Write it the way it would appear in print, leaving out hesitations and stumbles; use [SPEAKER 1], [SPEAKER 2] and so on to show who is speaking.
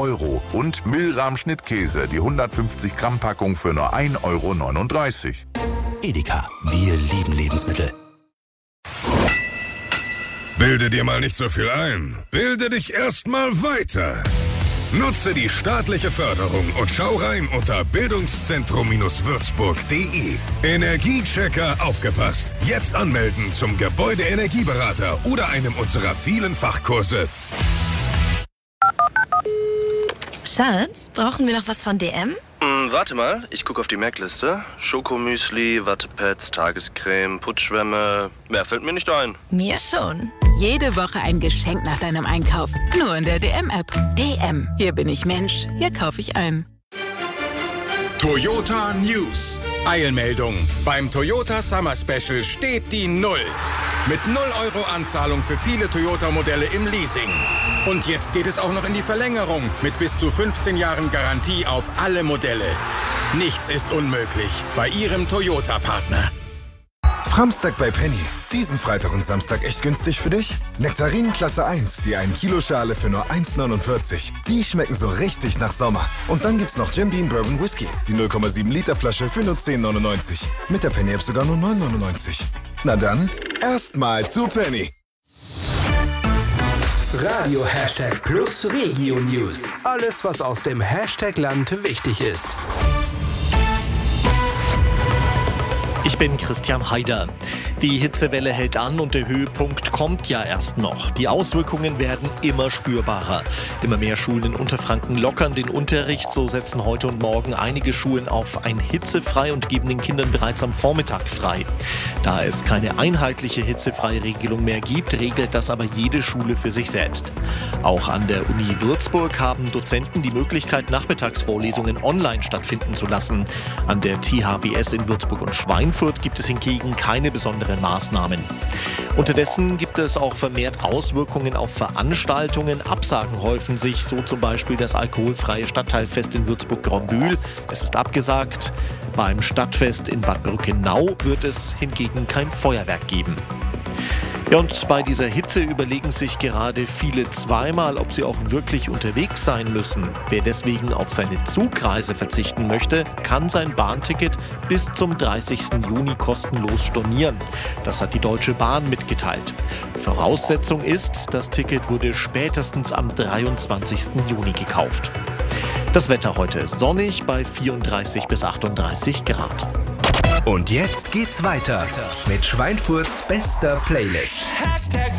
[SPEAKER 1] € und Milram Schnittkäse, die 150 Gramm Packung für nur 1,39 €.
[SPEAKER 2] Edeka, wir lieben Lebensmittel.
[SPEAKER 3] Bilde dir mal nicht so viel ein. Bilde dich erstmal weiter. Nutze die staatliche Förderung und schau rein unter bildungszentrum-würzburg.de. Energiechecker aufgepasst. Jetzt anmelden zum Gebäudeenergieberater oder einem unserer vielen Fachkurse.
[SPEAKER 4] Schatz, brauchen wir noch was von DM?
[SPEAKER 5] Warte mal, ich gucke auf die Merkliste. Schokomüsli, Wattepads, Tagescreme, Putzschwämme. Mehr fällt mir nicht ein.
[SPEAKER 4] Mir schon.
[SPEAKER 6] Jede Woche ein Geschenk nach deinem Einkauf. Nur in der DM-App. DM. Hier bin ich Mensch. Hier kaufe ich ein.
[SPEAKER 7] Toyota News. Eilmeldung. Beim Toyota Summer Special steht die 0. Mit 0 € Anzahlung für viele Toyota-Modelle im Leasing. Und jetzt geht es auch noch in die Verlängerung mit bis zu 15 Jahren Garantie auf alle Modelle. Nichts ist unmöglich bei Ihrem Toyota-Partner.
[SPEAKER 8] Framstag bei Penny. Diesen Freitag und Samstag echt günstig für dich? Nektarinen Klasse 1, die 1 Kilo Schale für nur 1,49. Die schmecken so richtig nach Sommer. Und dann gibt's noch Jim Beam Bourbon Whisky, die 0,7 Liter Flasche für nur 10,99. Mit der Penny App sogar nur 9,99. Na dann, erstmal zu Penny.
[SPEAKER 2] Radio #+ Regio News. Alles, was aus dem Hashtag-Land wichtig ist.
[SPEAKER 9] Ich bin Christian Haider. Die Hitzewelle hält an und der Höhepunkt kommt ja erst noch. Die Auswirkungen werden immer spürbarer. Immer mehr Schulen in Unterfranken lockern den Unterricht. So setzen heute und morgen einige Schulen auf ein hitzefrei und geben den Kindern bereits am Vormittag frei. Da es keine einheitliche hitzefreie Regelung mehr gibt, regelt das aber jede Schule für sich selbst. Auch an der Uni Würzburg haben Dozenten die Möglichkeit, Nachmittagsvorlesungen online stattfinden zu lassen. An der THWS in Würzburg und Schweinfurt gibt es hingegen keine besonderen Maßnahmen. Unterdessen gibt es auch vermehrt Auswirkungen auf Veranstaltungen. Absagen häufen sich, so zum Beispiel das alkoholfreie Stadtteilfest in Würzburg-Grombühl. Es ist abgesagt. Beim Stadtfest in Bad Brückenau wird es hingegen kein Feuerwerk geben. Ja, und bei dieser Hitze überlegen sich gerade viele zweimal, ob sie auch wirklich unterwegs sein müssen. Wer deswegen auf seine Zugreise verzichten möchte, kann sein Bahnticket bis zum 30. Juni kostenlos stornieren. Das hat die Deutsche Bahn mitgeteilt. Voraussetzung ist, das Ticket wurde spätestens am 23. Juni gekauft. Das Wetter heute sonnig bei 34 bis 38 Grad.
[SPEAKER 2] Und jetzt geht's weiter mit Schweinfurts bester Playlist.